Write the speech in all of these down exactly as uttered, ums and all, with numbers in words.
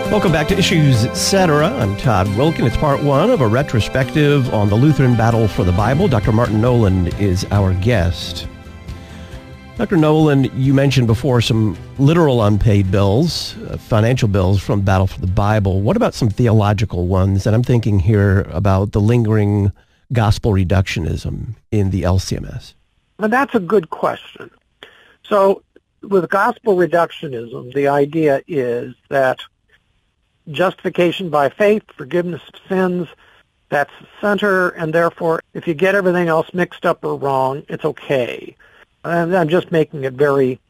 Welcome back to Issues Etc. I'm Todd Wilken. It's part one of a retrospective on the Lutheran battle for the Bible. Doctor Martin Noland is our guest. Doctor Noland, you mentioned before some literal unpaid bills, uh, financial bills from Battle for the Bible. What about some theological ones? And I'm thinking here about the lingering gospel reductionism in the L C M S. Well, that's a good question. So with gospel reductionism, the idea is that justification by faith, forgiveness of sins, that's the center, and therefore if you get everything else mixed up or wrong, it's okay. And I'm just making it very,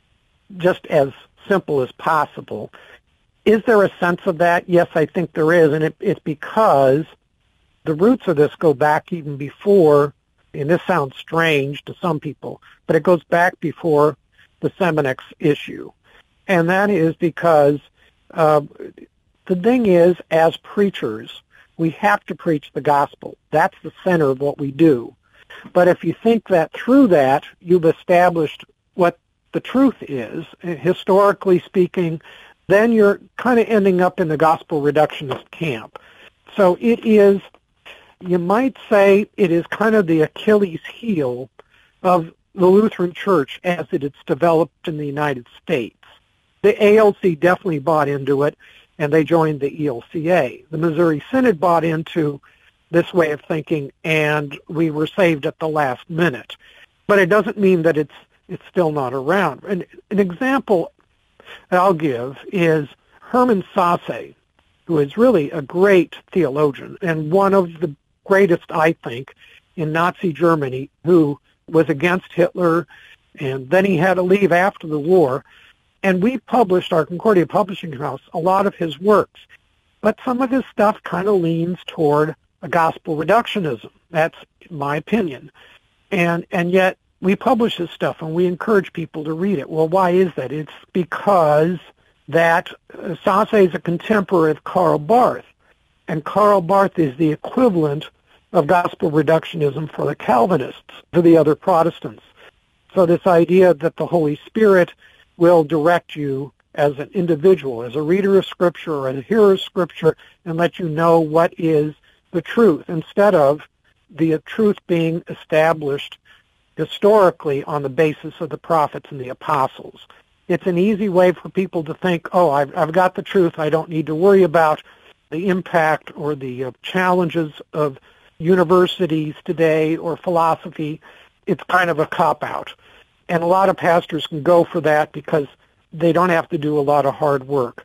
just as simple as possible. Is there a sense of that? Yes, I think there is, and it, it's because the roots of this go back even before, and this sounds strange to some people, but it goes back before the Seminex issue. And that is because uh, the thing is, as preachers, we have to preach the gospel. That's the center of what we do. But if you think that through that, you've established what the truth is, historically speaking, then you're kind of ending up in the gospel reductionist camp. So it is, you might say, it is kind of the Achilles heel of the Lutheran Church as it is developed in the United States. The A L C definitely bought into it, and they joined the E L C A. The Missouri Synod bought into this way of thinking, and we were saved at the last minute. But it doesn't mean that it's it's still not around. And an example I'll give is Hermann Sasse, who is really a great theologian and one of the greatest, I think, in Nazi Germany, who was against Hitler, and then he had to leave after the war. And we published, our Concordia Publishing House, a lot of his works. But some of his stuff kind of leans toward a gospel reductionism. That's my opinion. And and yet we publish his stuff and we encourage people to read it. Well, why is that? It's because that uh, Sasse is a contemporary of Karl Barth. And Karl Barth is the equivalent of gospel reductionism for the Calvinists, for the other Protestants. So this idea that the Holy Spirit will direct you as an individual, as a reader of Scripture or as a hearer of Scripture, and let you know what is the truth, instead of the truth being established historically on the basis of the prophets and the apostles. It's an easy way for people to think, oh, I've, I've got the truth. I don't need to worry about the impact or the uh, challenges of universities today or philosophy. It's kind of a cop-out. And a lot of pastors can go for that because they don't have to do a lot of hard work.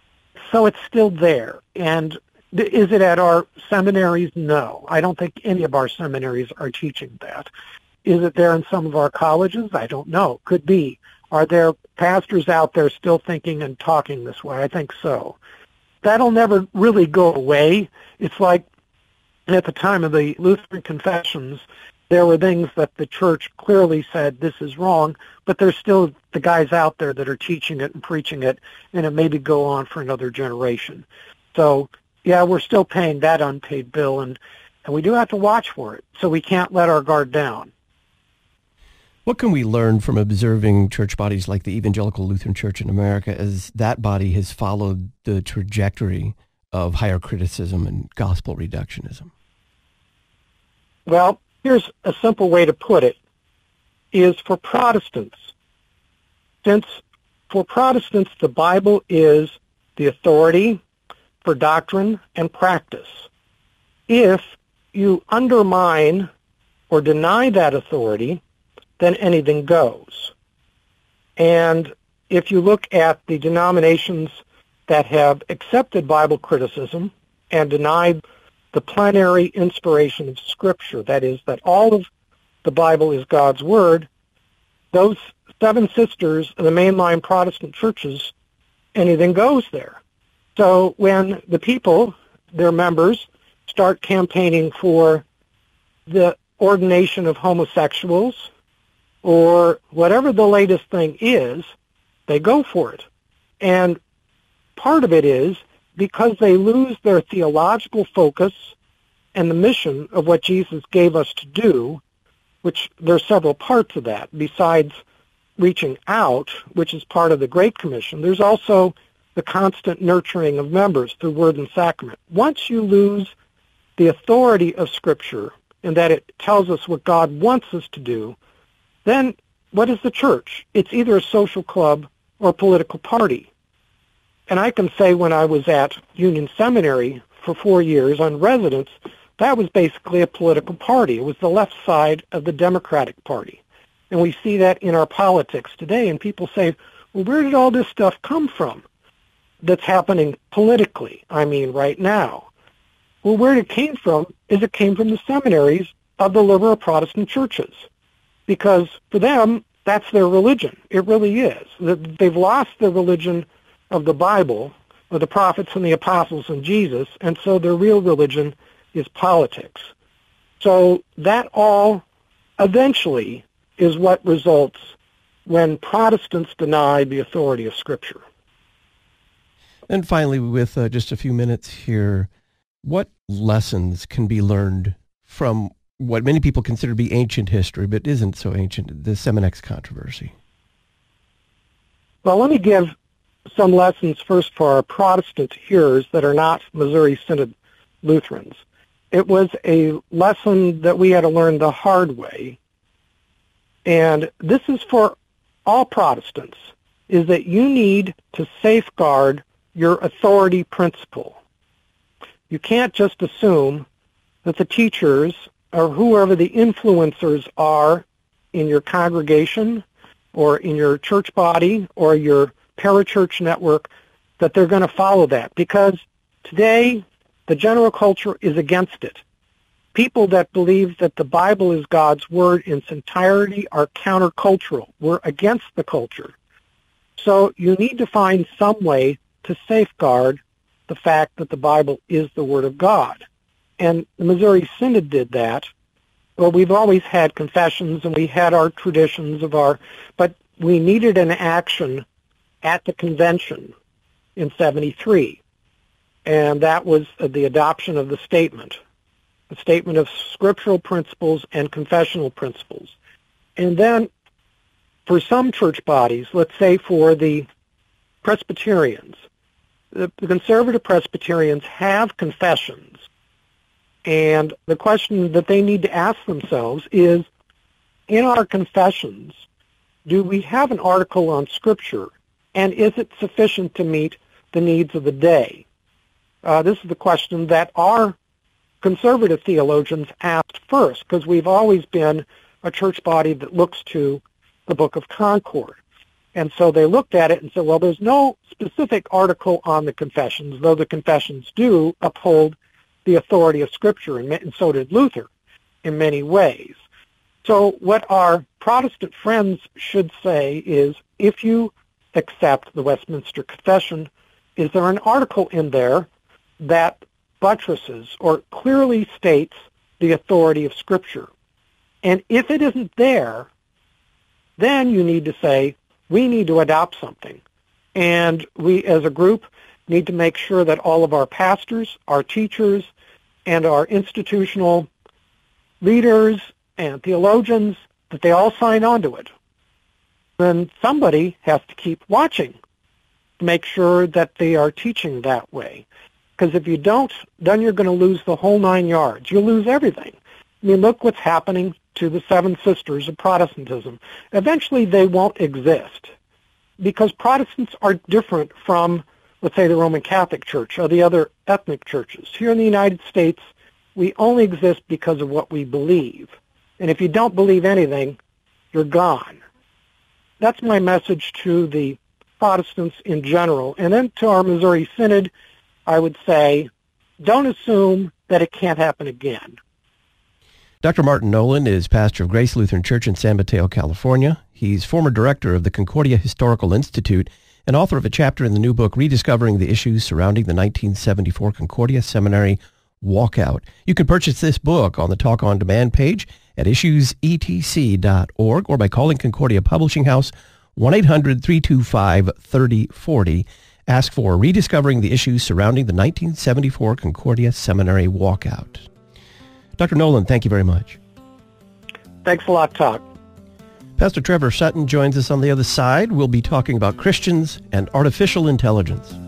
So it's still there. And is it at our seminaries? No. I don't think any of our seminaries are teaching that. Is it there in some of our colleges? I don't know. Could be. Are there pastors out there still thinking and talking this way? I think so. That'll never really go away. It's like at the time of the Lutheran confessions, there were things that the church clearly said this is wrong, but there's still the guys out there that are teaching it and preaching it, and it maybe go on for another generation. So, yeah, we're still paying that unpaid bill, and, and we do have to watch for it, so we can't let our guard down. What can we learn from observing church bodies like the Evangelical Lutheran Church in America as that body has followed the trajectory of higher criticism and gospel reductionism? Well, here's a simple way to put it, is for Protestants. Since for Protestants the Bible is the authority for doctrine and practice, if you undermine or deny that authority, then anything goes. And if you look at the denominations that have accepted Bible criticism and denied the plenary inspiration of Scripture, that is, that all of the Bible is God's Word, those seven sisters of the mainline Protestant churches, anything goes there. So when the people, their members, start campaigning for the ordination of homosexuals or whatever the latest thing is, they go for it. And part of it is because they lose their theological focus and the mission of what Jesus gave us to do, which there's several parts of that. Besides reaching out, which is part of the Great Commission, there's also the constant nurturing of members through word and sacrament. Once you lose the authority of Scripture and that it tells us what God wants us to do, then what is the church? It's either a social club or a political party. And I can say when I was at Union Seminary for four years on residence, that was basically a political party. It was the left side of the Democratic Party. And we see that in our politics today. And people say, well, where did all this stuff come from that's happening politically, I mean, right now? Well, where it came from is it came from the seminaries of the liberal Protestant churches. Because for them, that's their religion. It really is. They've lost their religion of the Bible, of the prophets and the apostles and Jesus, and so their real religion is politics. So that all eventually is what results when Protestants deny the authority of Scripture. And finally, with uh, just a few minutes here, what lessons can be learned from what many people consider to be ancient history, but isn't so ancient, the Seminex controversy? Well, let me give some lessons first for our Protestant hearers that are not Missouri Synod Lutherans. It was a lesson that we had to learn the hard way, and this is for all Protestants, is that you need to safeguard your authority principle. You can't just assume that the teachers or whoever the influencers are in your congregation or in your church body or your parachurch network, that they're going to follow that. Because today, the general culture is against it. People that believe that the Bible is God's Word in its entirety are countercultural. We're against the culture. So you need to find some way to safeguard the fact that the Bible is the Word of God. And the Missouri Synod did that. Well, we've always had confessions and we had our traditions of our, but we needed an action at the convention in seventy-three. And that was the adoption of the statement, a statement of scriptural principles and confessional principles. And then for some church bodies, let's say for the Presbyterians, the, the conservative Presbyterians have confessions. And the question that they need to ask themselves is, in our confessions, do we have an article on Scripture, and is it sufficient to meet the needs of the day? Uh, this is the question that our conservative theologians asked first, because we've always been a church body that looks to the Book of Concord. And so they looked at it and said, well, there's no specific article on the confessions, though the confessions do uphold the authority of Scripture, and so did Luther in many ways. So what our Protestant friends should say is, if you accept the Westminster Confession, is there an article in there that buttresses or clearly states the authority of Scripture? And if it isn't there, then you need to say, we need to adopt something. And we, as a group, need to make sure that all of our pastors, our teachers, and our institutional leaders and theologians, that they all sign on to it. Then somebody has to keep watching to make sure that they are teaching that way. Because if you don't, then you're going to lose the whole nine yards. You'll lose everything. I mean, look what's happening to the Seven Sisters of Protestantism. Eventually they won't exist because Protestants are different from, let's say, the Roman Catholic Church or the other ethnic churches. Here in the United States, we only exist because of what we believe. And if you don't believe anything, you're gone. That's my message to the Protestants in general. And then to our Missouri Synod, I would say, don't assume that it can't happen again. Doctor Martin Nolan is pastor of Grace Lutheran Church in San Mateo, California. He's former director of the Concordia Historical Institute and author of a chapter in the new book, Rediscovering the Issues Surrounding the nineteen seventy-four Concordia Seminary Walkout. You can purchase this book on the Talk On Demand page at issues e t c dot org or by calling Concordia Publishing House one eight hundred, three two five, three oh four oh. Ask for Rediscovering the Issues Surrounding the nineteen seventy-four Concordia Seminary Walkout. Doctor Nolan, thank you very much. Thanks a lot, Todd. Pastor Trevor Sutton joins us on the other side. We'll be talking about Christians and artificial intelligence.